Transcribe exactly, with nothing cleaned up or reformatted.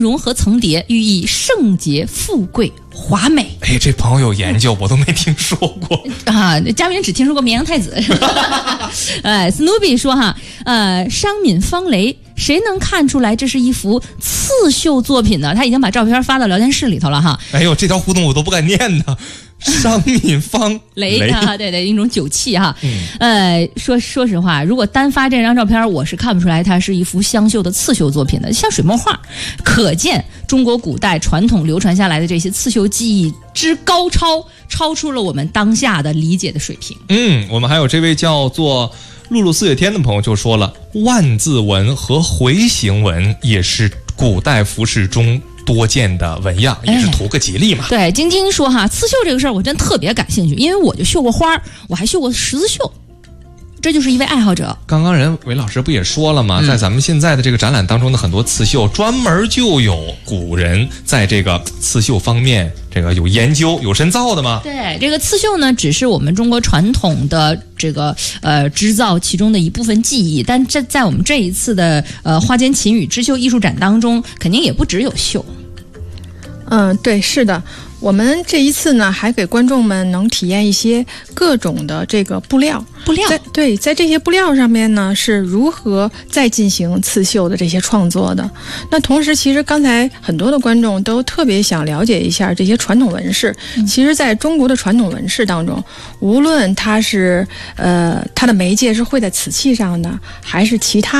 融合层叠，寓意圣洁、富贵、华美。 哎，这朋友有研究，我都没听说过啊！嘉宾只听说过绵羊太子。呃 ，Snoopy 说哈，呃，商敏方雷，谁能看出来这是一幅刺绣作品呢？他已经把照片发到聊天室里头了哈。 哎呦，这条互动我都不敢念呢。商敏方雷, 雷啊，对对，一种酒气哈。 嗯， 呃，说说实话，如果单发这张照片，我是看不出来它是一幅镶绣的刺绣作品的，像水墨画。可见中国古代传统流传下来的这些刺绣技艺之高超，超出了我们当下的理解的水平。 嗯，我们还有这位叫做露露四月天的朋友就说了，万字纹和回形纹也是古代服饰中多见的纹样，也是图个吉利嘛。 哎、对，晶晶说哈，刺绣这个事儿我真特别感兴趣，因为我就绣过花，我还绣过十字绣，这就是一位爱好者。 刚刚人韦老师不也说了吗、嗯、在咱们现在的这个展览当中的很多刺绣，专门就有古人在这个刺绣方面这个有研究有深造的吗？ 对，这个刺绣呢只是我们中国传统的这个呃织造其中的一部分技艺，但这在我们这一次的呃花间琴语织绣艺术展当中肯定也不只有绣。 嗯，对，是的，我们这一次呢还给观众们能体验一些各种的这个布料布料在对，在这些布料上面呢是如何再进行刺绣的这些创作的。那同时其实刚才很多的观众都特别想了解一下这些传统纹饰、嗯、其实在中国的传统纹饰当中，无论它是呃它的媒介是绘在瓷器上的还是其他